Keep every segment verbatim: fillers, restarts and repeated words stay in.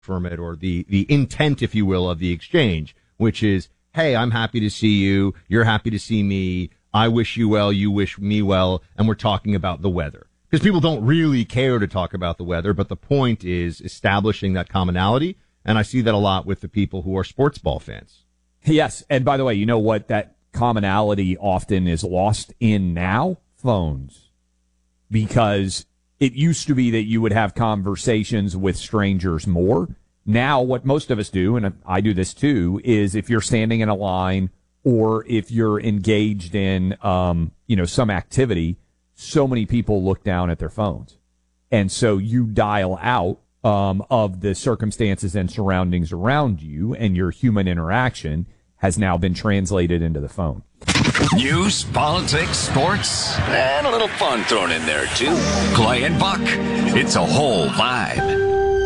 from it, or the, the intent, if you will, of the exchange, which is, hey, I'm happy to see you. You're happy to see me. I wish you well. You wish me well. And we're talking about the weather. Because people don't really care to talk about the weather, but the point is establishing that commonality. And I see that a lot with the people who are sports ball fans. Yes. And by the way, you know what that commonality often is lost in now? Phones. Because it used to be that you would have conversations with strangers more. Now, what most of us do, and I do this too, is if you're standing in a line or if you're engaged in, um, you know, some activity, so many people look down at their phones. And so you dial out um, of the circumstances and surroundings around you, and your human interaction has now been translated into the phone. News, politics, sports, and a little fun thrown in there, too. Clay and Buck, it's a whole vibe.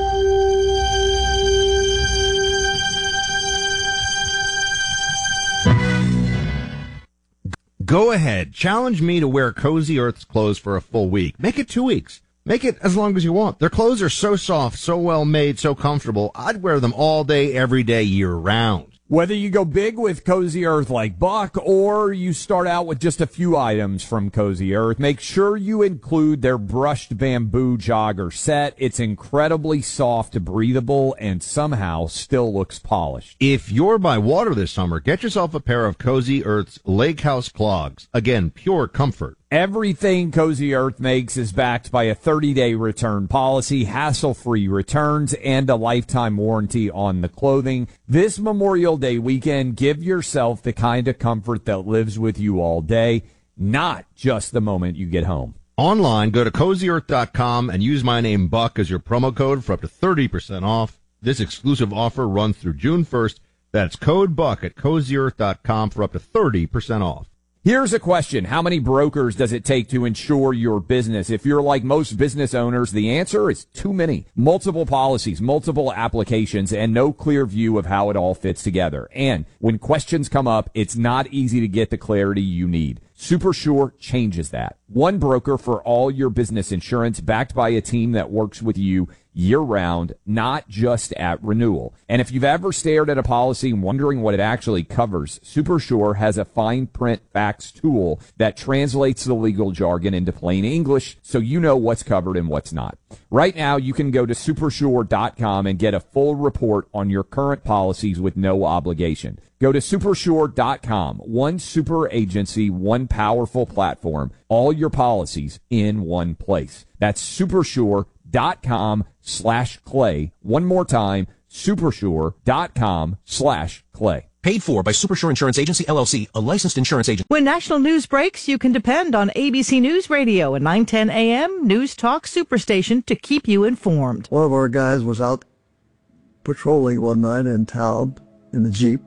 Go ahead. Challenge me to wear Cozy Earth's clothes for a full week. Make it two weeks. Make it as long as you want. Their clothes are so soft, so well made, so comfortable. I'd wear them all day, every day, year round. Whether you go big with Cozy Earth like Buck or you start out with just a few items from Cozy Earth, make sure you include their brushed bamboo jogger set. It's incredibly soft, breathable, and somehow still looks polished. If you're by water this summer, get yourself a pair of Cozy Earth's Lake House clogs. Again, pure comfort. Everything Cozy Earth makes is backed by a thirty-day return policy, hassle-free returns, and a lifetime warranty on the clothing. This Memorial Day weekend, give yourself the kind of comfort that lives with you all day, not just the moment you get home. Online, go to cozy earth dot com and use my name Buck as your promo code for up to thirty percent off. This exclusive offer runs through June first. That's code Buck at cozy earth dot com for up to thirty percent off. Here's a question. How many brokers does it take to insure your business? If you're like most business owners, the answer is too many. Multiple policies, multiple applications, and no clear view of how it all fits together. And when questions come up, it's not easy to get the clarity you need. SuperSure changes that. One broker for all your business insurance, backed by a team that works with you year-round, not just at renewal. And if you've ever stared at a policy wondering what it actually covers, SuperSure has a fine print facts tool that translates the legal jargon into plain English so you know what's covered and what's not. Right now, you can go to supersure dot com and get a full report on your current policies with no obligation. Go to supersure dot com. One super agency, one powerful platform, all your policies in one place. That's supersure dot com slash clay. One more time, supersure dot com slash clay. Paid for by Supersure Insurance Agency, L L C, a licensed insurance agent. When national news breaks, you can depend on A B C News Radio and nine ten A M News Talk Superstation to keep you informed. One of our guys was out patrolling one night in town in the Jeep,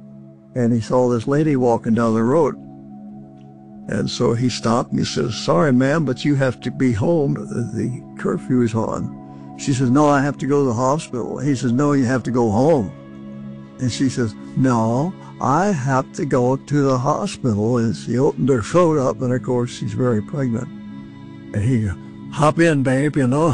and he saw this lady walking down the road. And so he stopped and he says, "Sorry, ma'am, but you have to be home. The curfew is on." She says, "No, I have to go to the hospital." He says, "No, you have to go home." And she says, "No, I have to go to the hospital." And she opened her phone up, and of course, she's very pregnant. And he, "Hop in, babe, you know."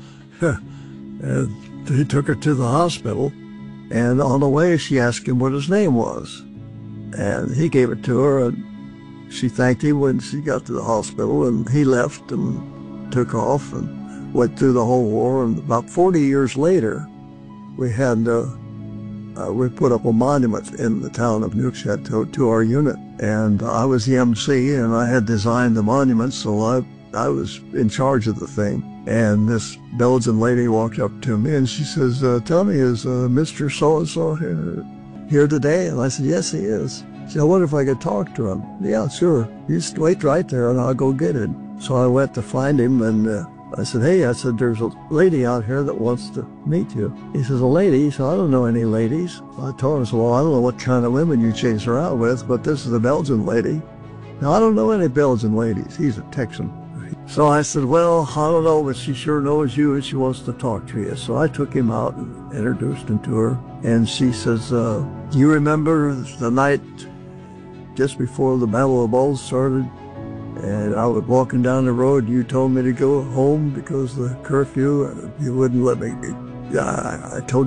And he took her to the hospital. And on the way, she asked him what his name was. And he gave it to her, and she thanked him when she got to the hospital. And he left and took off and went through the whole war. And about forty years later, we had... Uh, Uh, we put up a monument in the town of New Chateau to our unit, and I was the M C, and I had designed the monument, so I I was in charge of the thing. And this Belgian lady walked up to me, and she says, uh, "Tell me, is uh, Mister So-and-so here, here today?" And I said, "Yes, he is." She said, "I wonder if I could talk to him." "Yeah, sure. You just wait right there, and I'll go get it." So I went to find him, and uh, I said, "Hey," I said, "there's a lady out here that wants to meet you." He says, "A lady?" He said, "I don't know any ladies." I told him, I said, "Well, I don't know what kind of women you chase her out with, but this is a Belgian lady." "Now, I don't know any Belgian ladies." He's a Texan. So I said, "Well, I don't know, but she sure knows you and she wants to talk to you." So I took him out and introduced him to her. And she says, uh, "Do you remember the night just before the Battle of the Bulge started? And I was walking down the road, you told me to go home because of the curfew, you wouldn't let me I, I told